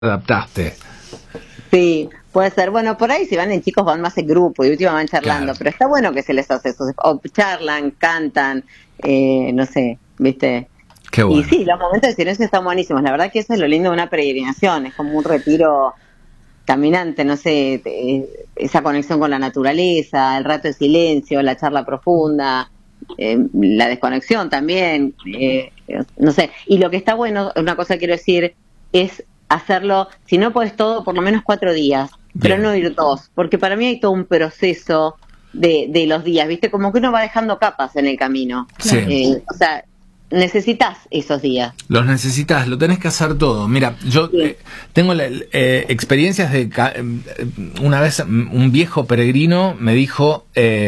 adaptaste. Sí, puede ser. Bueno, por ahí si van en chicos van más en grupo y última van charlando, Claro. pero está bueno que se les hace eso. O charlan, cantan, no sé, ¿viste? Qué Y bueno. sí, los momentos de silencio están buenísimos. La verdad que eso es lo lindo de una peregrinación. Es como un retiro caminante, no sé, esa conexión con la naturaleza, el rato de silencio, la charla profunda, la desconexión también, no sé. Y lo que está bueno, una cosa que quiero decir, es hacerlo, si no podés todo, por lo menos 4 días, pero Bien. no ir 2, porque para mí hay todo un proceso de los días, ¿viste? Como que uno va dejando capas en el camino. Sí. O sea, necesitas esos días. Los necesitas, lo tenés que hacer todo. Mira, yo Sí. tengo experiencias de... una vez un viejo peregrino me dijo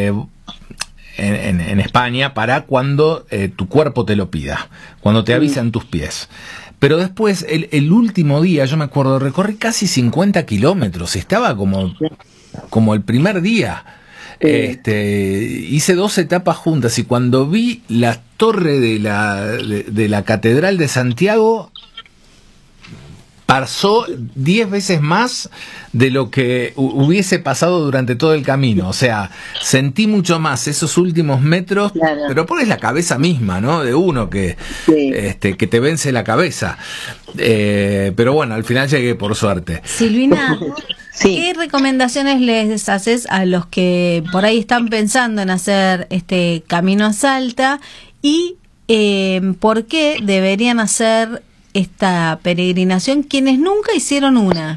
en España, para cuando tu cuerpo te lo pida, cuando te avisan tus pies. Pero después, el último día, yo me acuerdo, recorrí casi 50 kilómetros, estaba como el primer día. Hice 2 etapas juntas y cuando vi la torre de la Catedral de Santiago, pasó 10 veces más de lo que hubiese pasado durante todo el camino. O sea, sentí mucho más esos últimos metros, Claro. pero pones la cabeza misma, ¿no? De uno que, Sí. que te vence la cabeza. Pero bueno, al final llegué, por suerte. Silvina, Sí. ¿qué recomendaciones les haces a los que por ahí están pensando en hacer este camino a Salta y por qué deberían hacer esta peregrinación quienes nunca hicieron una?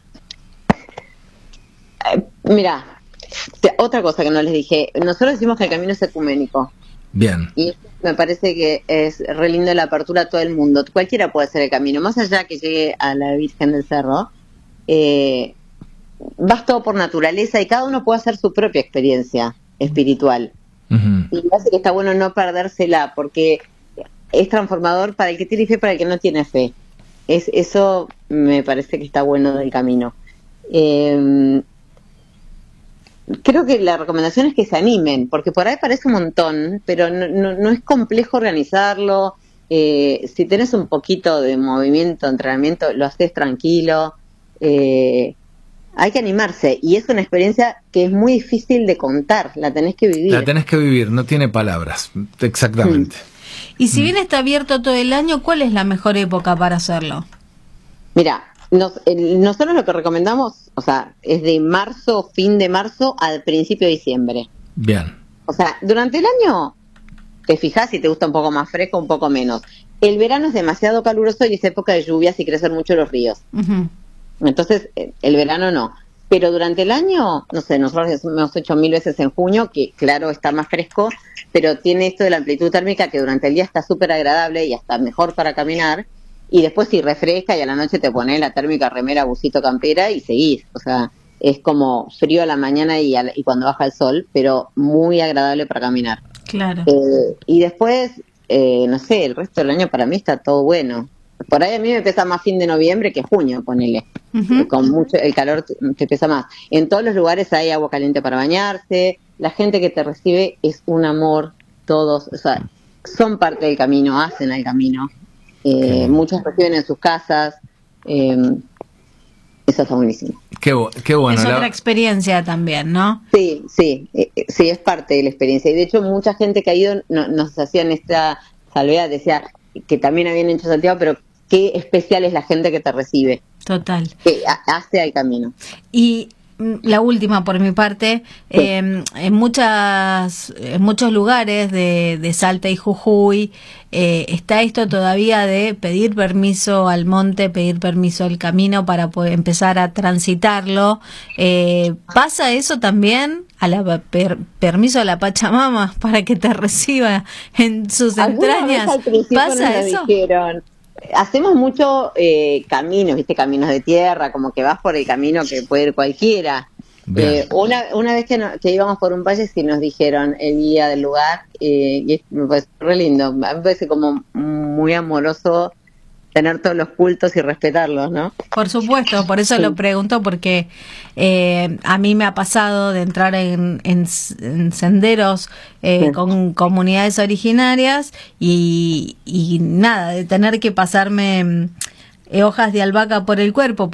Mira, otra cosa que no les dije, nosotros decimos que el camino es ecuménico Bien. y me parece que es re lindo la apertura a todo el mundo, cualquiera puede hacer el camino, más allá que llegue a la Virgen del Cerro, vas todo por naturaleza y cada uno puede hacer su propia experiencia espiritual. Uh-huh. Y me parece que está bueno no perdérsela porque es transformador para el que tiene fe y para el que no tiene fe. Eso me parece que está bueno del camino. Creo que la recomendación es que se animen, porque por ahí parece un montón, pero no es complejo organizarlo. Si tenés un poquito de movimiento, entrenamiento, lo haces tranquilo. Hay que animarse, y es una experiencia que es muy difícil de contar, la tenés que vivir. La tenés que vivir, no tiene palabras. Exactamente. Y si bien está abierto todo el año, ¿cuál es la mejor época para hacerlo? Mira, nosotros lo que recomendamos, o sea, es de marzo, fin de marzo al principio de diciembre. Bien. O sea, durante el año te fijas si te gusta un poco más fresco, un poco menos. El verano es demasiado caluroso y es época de lluvias y crecen mucho los ríos. Uh-huh. Entonces, el verano no. Pero durante el año, no sé, nosotros hemos hecho 1000 veces en junio, que claro, está más fresco, pero tiene esto de la amplitud térmica que durante el día está súper agradable y hasta mejor para caminar. Y después sí refresca y a la noche te pones la térmica, remera, busito, campera y seguís. O sea, es como frío a la mañana y cuando baja el sol, pero muy agradable para caminar. Claro. Y después, no sé, el resto del año para mí está todo bueno. Por ahí a mí me pesa más fin de noviembre que junio, ponele. Uh-huh. Con mucho, el calor te pesa más. En todos los lugares hay agua caliente para bañarse, la gente que te recibe es un amor, todos, o sea, son parte del camino, hacen el camino. Muchos reciben en sus casas. Eso está buenísimo. Qué bueno. Es otra experiencia también, ¿no? Sí, es parte de la experiencia. Y de hecho mucha gente que ha ido nos hacían esta salvedad, decía que también habían hecho Santiago, pero qué especial es la gente que te recibe. Total. Que hace el camino. Y la última por mi parte, Sí. en muchos lugares de Salta y Jujuy está esto todavía de pedir permiso al monte, pedir permiso al camino para poder empezar a transitarlo. ¿Pasa eso también? Permiso a la Pachamama para que te reciba en sus entrañas. Al principio ¿Pasa nos eso? dijeron, hacemos mucho caminos, ¿viste? Caminos de tierra, como que vas por el camino que puede ir cualquiera. Una vez que íbamos por un valle, sí nos dijeron el guía del lugar, y me parece re lindo, me parece como muy amoroso tener todos los cultos y respetarlos, ¿no? Por supuesto, por eso Sí. lo pregunto, porque a mí me ha pasado de entrar en senderos Sí. con comunidades originarias y nada, de tener que pasarme hojas de albahaca por el cuerpo,